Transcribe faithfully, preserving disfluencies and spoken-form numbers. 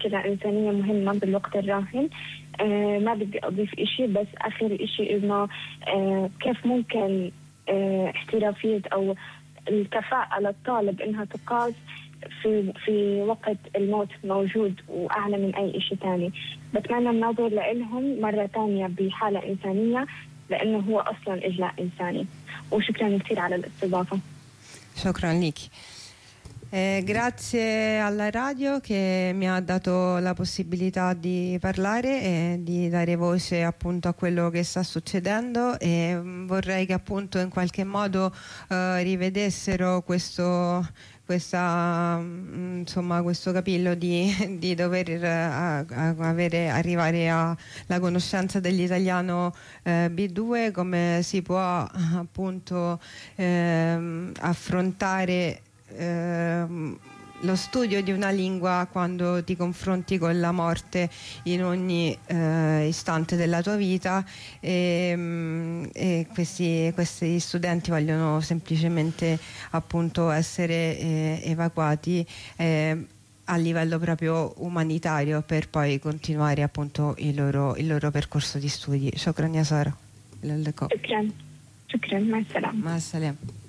مشكلة إنسانية مهمة بالوقت الراهن. آه ما بدي أضيف إشي، بس آخر إشي إنه آه كيف ممكن آه احترافية أو الكفاءة للطالب إنها تقاس في في وقت الموت موجود وأعلى من أي إشي تاني. بتمنى النظر لهم مرة تانية بحالة إنسانية، لأنه هو أصلا إجلاء إنساني. وشكرا كثير على الاستضافة. شكرا لك. Eh, grazie alla radio che mi ha dato la possibilità di parlare e di dare voce appunto a quello che sta succedendo, e vorrei che appunto in qualche modo eh, rivedessero questo questa insomma questo capillo di, di dover uh, a, a avere, arrivare alla conoscenza dell'italiano uh, B due, come si può appunto uh, affrontare uh, lo studio di una lingua quando ti confronti con la morte in ogni eh, istante della tua vita, e, e questi, questi studenti vogliono semplicemente appunto essere eh, evacuati eh, a livello proprio umanitario, per poi continuare appunto il loro, il loro percorso di studi. شكرا يا سارة. شكرا شكرا مع السلامة. مع السلامة.